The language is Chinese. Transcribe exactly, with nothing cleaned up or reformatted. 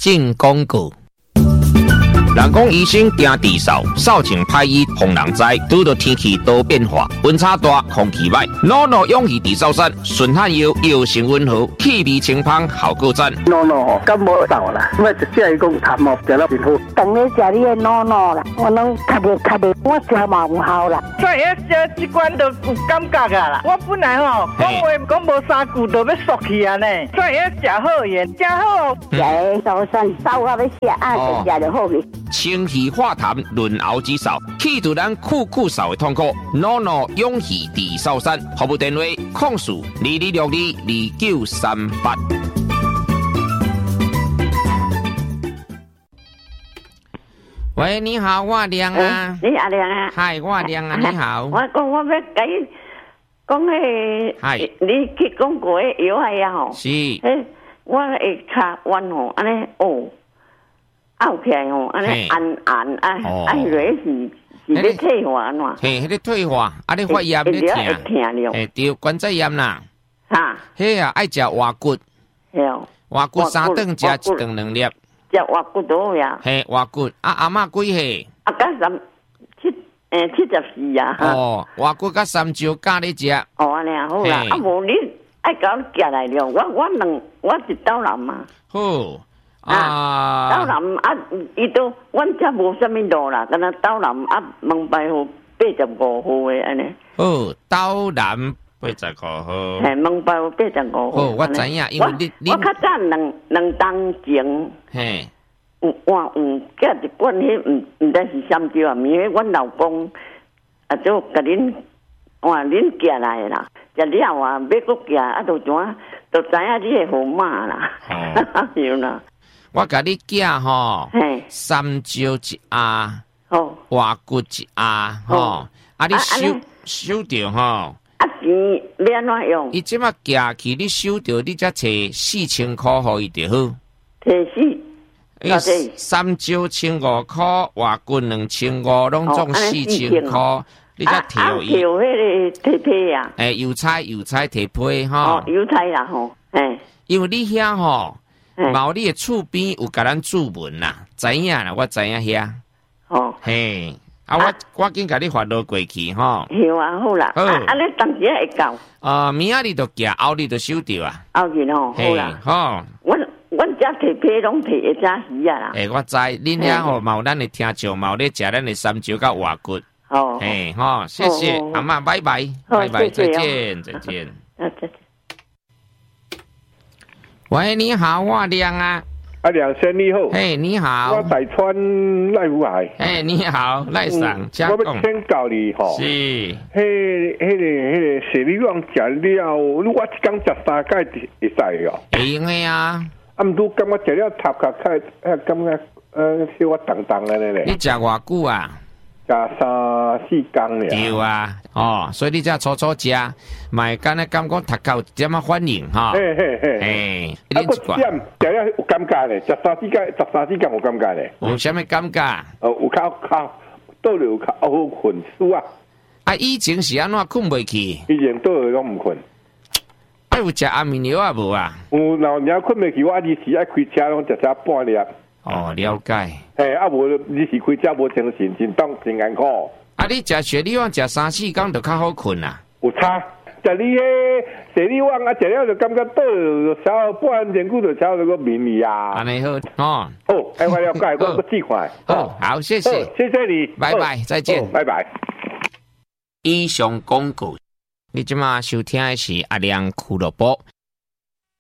进广告。人讲医生惊治扫，扫清歹医防人灾。拄到天气多变化，温差大，空气歹，诺诺勇气治扫山，顺汗药药性温和，气味清芳，效果赞。 诺诺吼，感冒扫啦，我就只系讲痰哦，食了真好。 当你食你的诺诺啦，我拢较袂较袂，我食嘛有效啦。 所以食即款都有感觉啊啦。我本来吼讲话讲无三句都要缩去啊呢，所以食好盐，食好。 食的扫山扫到要食，啊就食就好去。 清气化痰，润喉止扫，去除咱酷酷扫的痛苦。诺诺勇气治扫山，服务电话：控诉二二六二二九三八。喂，你好，我亮啊。 你阿亮啊？ 嗨，我亮啊，你好。 我讲我要甲你讲迄， 嗨， 你去讲过的药啊呀吼？ 是。 诶，我会骹弯吼，安尼哦。拗起来吼，安尼按按啊，啊，迄个是是咧退化安怎？ 嘿，迄个退化，啊，你发炎咧疼，嘿，对，关节炎啦。 哈， 嘿啊，爱食蛙骨，蛙骨三顿食一顿两粒， 食蛙骨都好呀。 嘿，蛙骨，啊阿嬷几岁？ 啊，甲三七诶七十四啊。 哦，蛙骨甲三椒加咧食。 哦，安尼啊好啦，啊无你爱甲我寄来了，我我两我一斗人嘛。 好。 啊，斗南啊，伊都，阮遮无啥物路啦，敢若斗南啊，蒙拜号八十五号诶安尼。 好，斗南八十五号。 嘿，蒙拜号八十五号。 好，我知影，因为你你我较早两两当前， 嘿， 有换有寄一罐迄，毋毋知是香蕉啊，咪迄阮老公啊，就甲恁换恁寄来啦，食了啊，要搁寄啊，就怎啊，就知影你诶号码啦，对啦。 我甲你寄吼，三椒一鸭，蛙骨一鸭，吼，啊你收收着吼， 啊钱要安怎用？ 伊即马寄去，你收着，你才摕四千箍互伊就好。 摕四， 伊三椒千五箍，蛙骨两千五，拢总四千箍，你才摕伊。 啊，摕迄个摕批啊？ 诶，油菜油菜摕批吼。 哦，油菜啦吼，诶， 因为你遐吼。毛你的厝边有甲咱注文啦，知影啦，我知影遐。 哦， 嘿，啊，我我紧甲你发落过去吼。 好啊，好啦，啊，安尼当时会到。 呃，明仔日就寄，后日就收着啊。 后日吼，好啦， 吼。 阮阮遮摕批拢摕会早时啊啦。 诶，我知，恁遐吼嘛有咱的听众，嘛有咧食咱的三椒甲蛙骨。 哦。 嘿，吼，谢谢阿嬷，拜拜，拜拜，再见，再见。 啊，再见。 喂，你好，我亮啊。 啊，梁先你好。 嘿，你好。 我大川赖福海。 嘿，你好，赖上。 我要请教你吼。 是。 迄、迄个、迄个蛇利旺食了，我一工食三盖会使哦。 会用的啊。 啊，毋拄感觉食了头壳开，啊，感觉呃小可重重安尼咧。 你食偌久啊？ 食三四工咧。 对啊，哦，所以你才初初食，卖敢若感觉头壳有点仔反应哈。 嘿嘿嘿。 嘿， 啊，个点食了有感觉咧，食三四工，十三四工有感觉咧。 有啥物感觉？ 哦，有较较倒了有较好困死啊。 啊，以前是安怎困袂去？ 以前倒了拢毋困。 啊，有食安眠药啊无啊？ 有，老娘困袂去，我日时爱开车拢食车半粒。 哦，了解。 嘿，啊无日时开车无精神，真当真艰苦。 啊，你食雪里旺食三四工就较好困啊？ 有差，食你迄雪里旺啊，食了就感觉倒就超半天久就超那个眠去啊。 安尼好，哦。 好，哎，我了解，我我试看。 好，好，谢谢， 谢谢你， 拜拜，再见， 拜拜。 以上广告，你即马收听的是阿亮俱乐部。